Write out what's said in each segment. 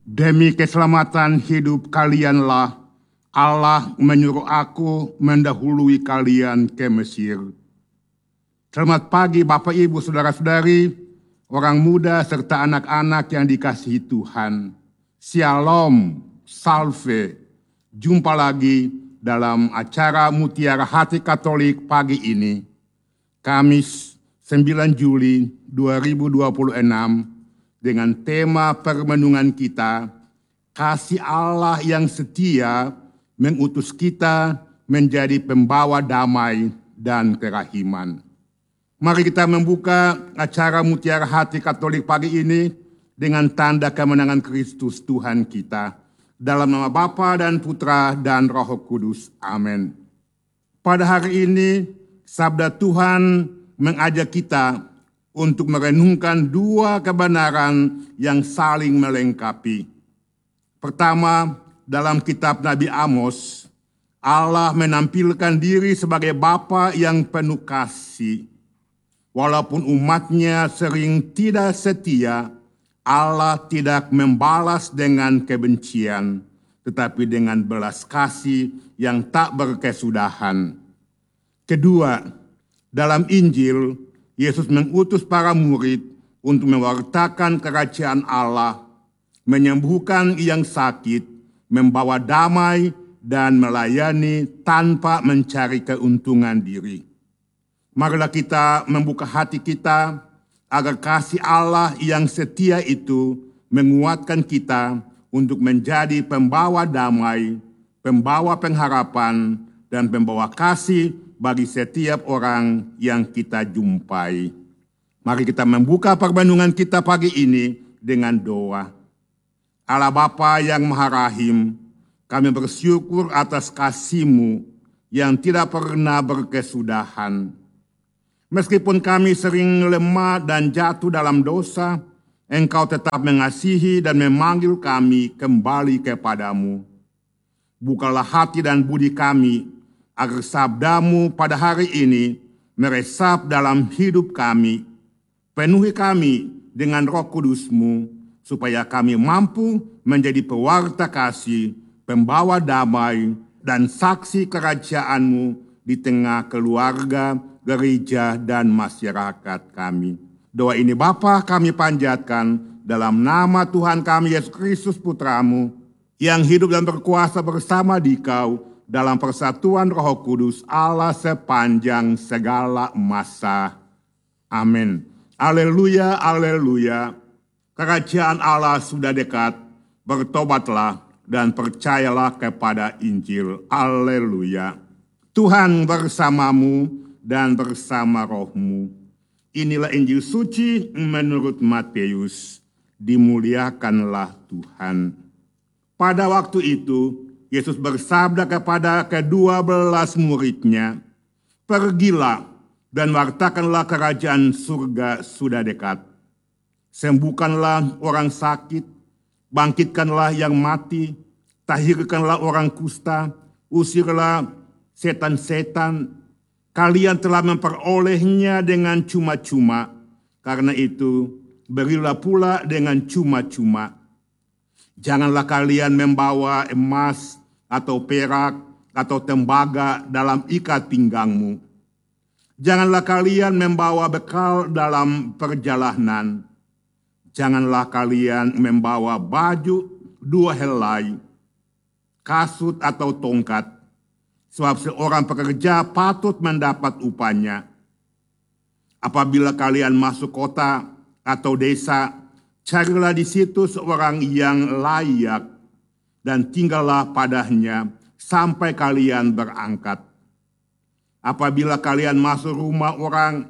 Demi keselamatan hidup kalianlah Allah menyuruh aku mendahului kalian ke Mesir. Selamat pagi Bapak Ibu Saudara-saudari, orang muda serta anak-anak yang dikasihi Tuhan. Shalom, salve. Jumpa lagi dalam acara Mutiara Hati Katolik pagi ini. Kamis 9 Juli 2026 dengan tema permenungan kita, kasih Allah yang setia mengutus kita menjadi pembawa damai dan kerahiman. Mari kita membuka acara Mutiara Hati Katolik pagi ini dengan tanda kemenangan Kristus Tuhan kita. Dalam nama Bapa dan Putra dan Roh Kudus. Amin. Pada hari ini, sabda Tuhan mengajak kita untuk merenungkan dua kebenaran yang saling melengkapi. Pertama, dalam kitab Nabi Amos, Allah menampilkan diri sebagai Bapa yang penuh kasih. Walaupun umatnya sering tidak setia, Allah tidak membalas dengan kebencian, tetapi dengan belas kasih yang tak berkesudahan. Kedua, dalam Injil, Yesus mengutus para murid untuk mewartakan kerajaan Allah, menyembuhkan yang sakit, membawa damai, dan melayani tanpa mencari keuntungan diri. Marilah kita membuka hati kita agar kasih Allah yang setia itu menguatkan kita untuk menjadi pembawa damai, pembawa pengharapan, dan pembawa kasih bagi setiap orang yang kita jumpai. Mari kita membuka permenungan kita pagi ini dengan doa. Allah Bapa yang Maha Rahim, kami bersyukur atas kasih-Mu yang tidak pernah berkesudahan. Meskipun kami sering lemah dan jatuh dalam dosa, Engkau tetap mengasihi dan memanggil kami kembali kepadamu. Bukalah hati dan budi kami, agar sabda-Mu pada hari ini meresap dalam hidup kami. Penuhi kami dengan Roh Kudus-Mu, supaya kami mampu menjadi pewarta kasih, pembawa damai, dan saksi kerajaan-Mu di tengah keluarga, gereja, dan masyarakat kami. Doa ini Bapa kami panjatkan dalam nama Tuhan kami Yesus Kristus Putra-Mu, yang hidup dan berkuasa bersama Dikau, dalam persatuan Roh Kudus Allah sepanjang segala masa. Amin. Haleluya, haleluya. Kerajaan Allah sudah dekat. Bertobatlah dan percayalah kepada Injil. Haleluya. Tuhan bersamamu dan bersama rohmu. Inilah Injil suci menurut Matius. Dimuliakanlah Tuhan. Pada waktu itu, Yesus bersabda kepada ke-12 murid-Nya, "Pergilah dan wartakanlah kerajaan surga sudah dekat. Sembuhkanlah orang sakit, bangkitkanlah yang mati, tahirkanlah orang kusta, usirlah setan-setan. Kalian telah memperolehnya dengan cuma-cuma, karena itu berilah pula dengan cuma-cuma. Janganlah kalian membawa emas atau perak atau tembaga dalam ikat pinggangmu. Janganlah kalian membawa bekal dalam perjalanan. Janganlah kalian membawa baju 2 helai, kasut atau tongkat, sebab seorang pekerja patut mendapat upahnya. Apabila kalian masuk kota atau desa, carilah di situ seorang yang layak dan tinggallah padanya sampai kalian berangkat. Apabila kalian masuk rumah orang,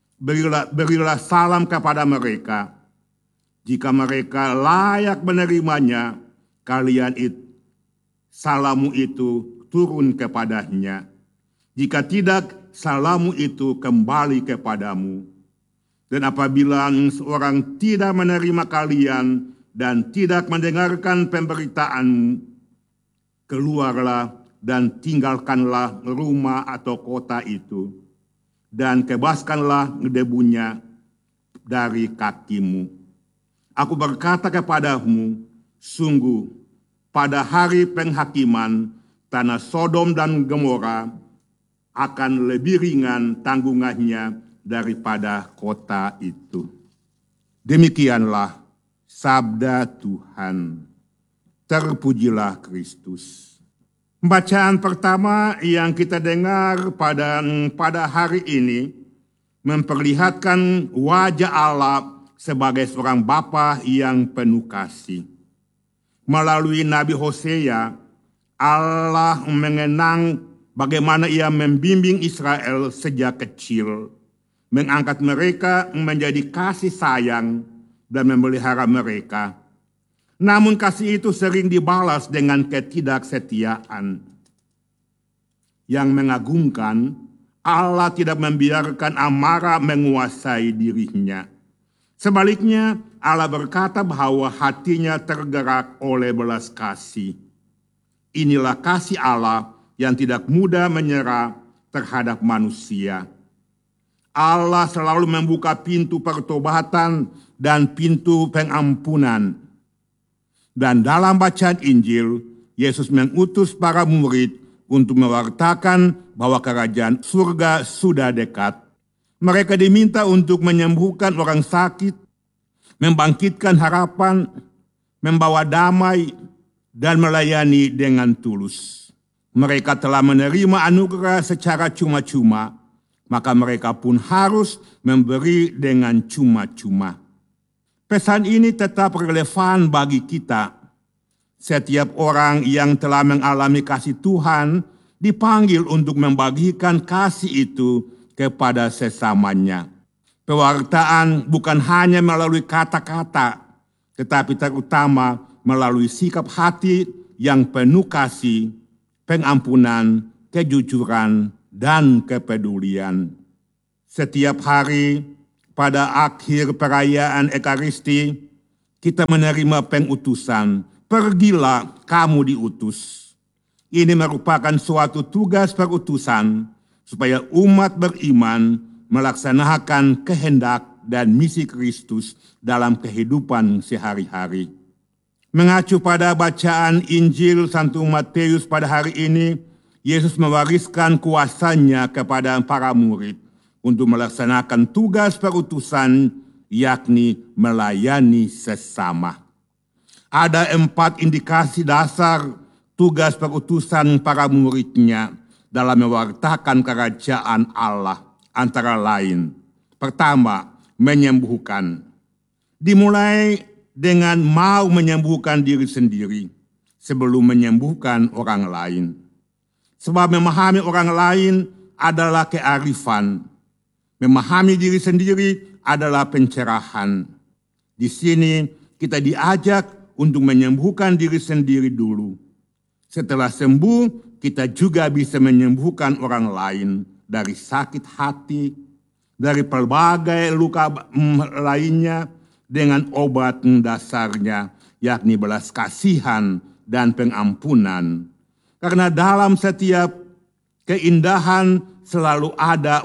berilah salam kepada mereka. Jika mereka layak menerimanya, salamu itu turun kepadanya. Jika tidak, salamu itu kembali kepadamu. Dan apabila seorang tidak menerima kalian dan tidak mendengarkan pemberitaanmu, keluarlah dan tinggalkanlah rumah atau kota itu, dan kebaskanlah debunya dari kakimu. Aku berkata kepadamu, Sungguh, pada hari penghakiman, tanah Sodom dan Gomora akan lebih ringan tanggungannya daripada kota itu. Demikianlah sabda Tuhan. Terpujilah Kristus. Bacaan pertama yang kita dengar pada hari ini memperlihatkan wajah Allah sebagai seorang Bapa yang penuh kasih. Melalui Nabi Hosea, Allah mengenang bagaimana ia membimbing Israel sejak kecil, mengangkat mereka menjadi kasih sayang dan memelihara mereka. Namun kasih itu sering dibalas dengan ketidaksetiaan. Yang mengagumkan, Allah tidak membiarkan amarah menguasai dirinya. Sebaliknya, Allah berkata bahwa hatinya tergerak oleh belas kasih. Inilah kasih Allah yang tidak mudah menyerah terhadap manusia. Allah selalu membuka pintu pertobatan dan pintu pengampunan. Dan dalam bacaan Injil, Yesus mengutus para murid untuk mewartakan bahwa kerajaan surga sudah dekat. Mereka diminta untuk menyembuhkan orang sakit, membangkitkan harapan, membawa damai, dan melayani dengan tulus. Mereka telah menerima anugerah secara cuma-cuma, maka mereka pun harus memberi dengan cuma-cuma. Pesan ini tetap relevan bagi kita. Setiap orang yang telah mengalami kasih Tuhan dipanggil untuk membagikan kasih itu kepada sesamanya. Pewartaan bukan hanya melalui kata-kata, tetapi terutama melalui sikap hati yang penuh kasih, pengampunan, kejujuran, dan kepedulian. Setiap hari pada akhir perayaan Ekaristi, kita menerima pengutusan. Pergilah, kamu diutus. Ini merupakan suatu tugas perutusan supaya umat beriman melaksanakan kehendak dan misi Kristus dalam kehidupan sehari-hari. Mengacu pada bacaan Injil Santo Matius pada hari ini, Yesus mewariskan kuasanya kepada para murid untuk melaksanakan tugas perutusan, yakni melayani sesama. Ada 4 indikasi dasar tugas perutusan para muridnya dalam mewartakan kerajaan Allah, antara lain. Pertama, menyembuhkan. Dimulai dengan mau menyembuhkan diri sendiri sebelum menyembuhkan orang lain. Sebab memahami orang lain adalah kearifan. Memahami diri sendiri adalah pencerahan. Di sini kita diajak untuk menyembuhkan diri sendiri dulu. Setelah sembuh, kita juga bisa menyembuhkan orang lain dari sakit hati, dari pelbagai luka lainnya dengan obat dasarnya, yakni belas kasihan dan pengampunan. Karena dalam setiap keindahan selalu ada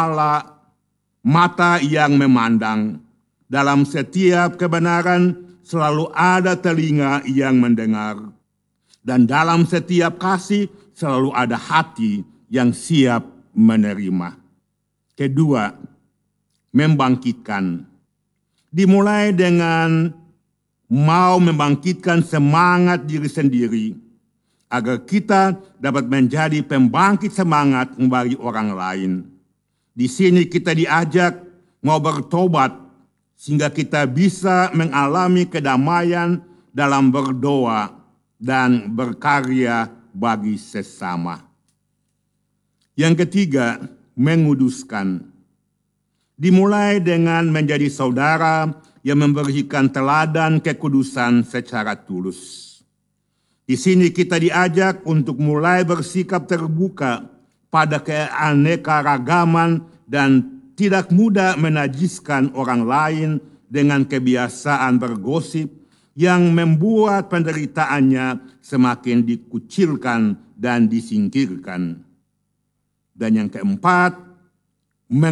mata yang memandang. Dalam setiap kebenaran selalu ada telinga yang mendengar. Dan dalam setiap kasih selalu ada hati yang siap menerima. Kedua, membangkitkan. Dimulai dengan mau membangkitkan semangat diri sendiri agar kita dapat menjadi pembangkit semangat bagi orang lain. Di sini kita diajak mau bertobat sehingga kita bisa mengalami kedamaian dalam berdoa dan berkarya bagi sesama. Yang ketiga, menguduskan. Dimulai dengan menjadi saudara yang memberikan teladan kekudusan secara tulus. Di sini kita diajak untuk mulai bersikap terbuka pada keanekaragaman dan tidak mudah menajiskan orang lain dengan kebiasaan bergosip yang membuat penderitaannya semakin dikucilkan dan disingkirkan. Dan yang keempat,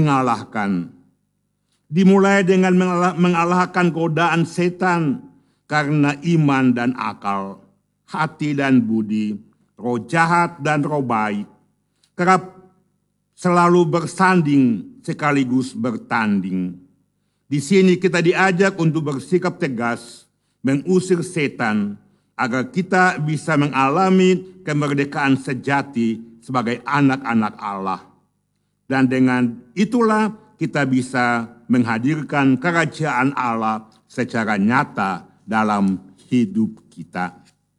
mengalahkan. Dimulai dengan mengalahkan godaan setan, karena iman dan akal, hati dan budi, roh jahat dan roh baik, kerap selalu bersanding sekaligus bertanding. Di sini kita diajak untuk bersikap tegas, mengusir setan, agar kita bisa mengalami kemerdekaan sejati sebagai anak-anak Allah. Dan dengan itulah kita bisa menghadirkan kerajaan Allah secara nyata dalam hidup kita.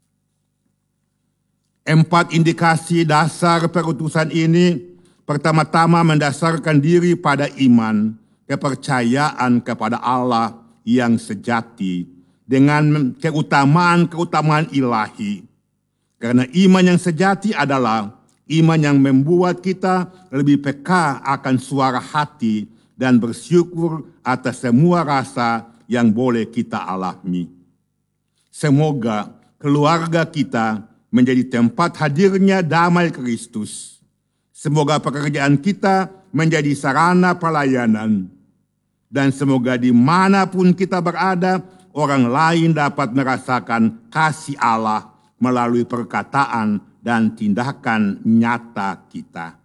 4 indikasi dasar perutusan ini pertama-tama mendasarkan diri pada iman, kepercayaan kepada Allah yang sejati dengan keutamaan-keutamaan ilahi. Karena iman yang sejati adalah iman yang membuat kita lebih peka akan suara hati dan bersyukur atas semua rasa yang boleh kita alami. Semoga keluarga kita menjadi tempat hadirnya damai Kristus. Semoga pekerjaan kita menjadi sarana pelayanan. Dan semoga dimanapun kita berada, orang lain dapat merasakan kasih Allah melalui perkataan dan tindakan nyata kita.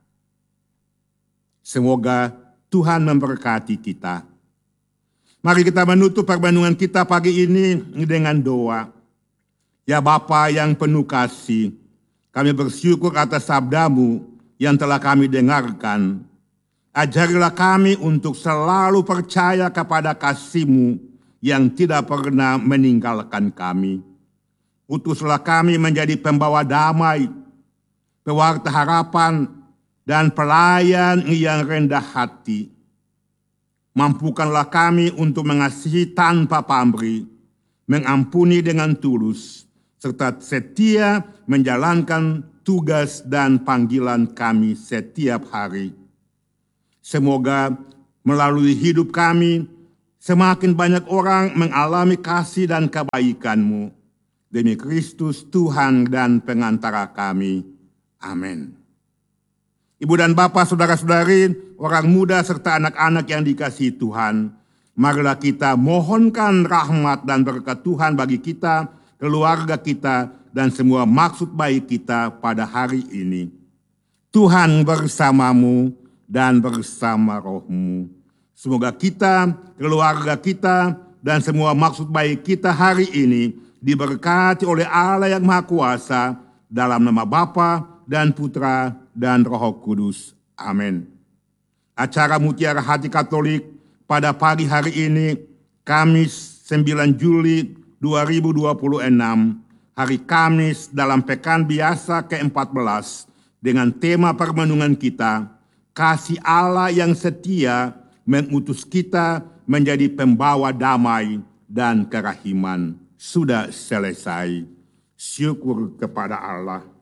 Semoga Tuhan memberkati kita. Mari kita menutup permenungan kita pagi ini dengan doa. Ya Bapa yang penuh kasih, kami bersyukur atas sabda-Mu yang telah kami dengarkan. Ajarilah kami untuk selalu percaya kepada kasih-Mu yang tidak pernah meninggalkan kami. Utuslah kami menjadi pembawa damai, pewarta harapan, dan pelayan yang rendah hati. Mampukanlah kami untuk mengasihi tanpa pamrih, mengampuni dengan tulus, serta setia menjalankan tugas dan panggilan kami setiap hari. Semoga melalui hidup kami, semakin banyak orang mengalami kasih dan kebaikan-Mu. Demi Kristus Tuhan dan pengantara kami. Amin. Ibu dan bapak, saudara-saudari, orang muda serta anak-anak yang dikasihi Tuhan, marilah kita mohonkan rahmat dan berkat Tuhan bagi kita, keluarga kita, dan semua maksud baik kita pada hari ini. Tuhan bersamamu dan bersama rohmu. Semoga kita, keluarga kita, dan semua maksud baik kita hari ini diberkati oleh Allah yang Maha Kuasa, dalam nama Bapa dan Putra dan Roh Kudus. Amin. Acara Mutiara Hati Katolik pada pagi hari ini, Kamis 9 Juli 2026, hari Kamis dalam pekan biasa ke-14, dengan tema permenungan kita, kasih Allah yang setia mengutus kita menjadi pembawa damai dan kerahiman. Sudah selesai. Syukur kepada Allah.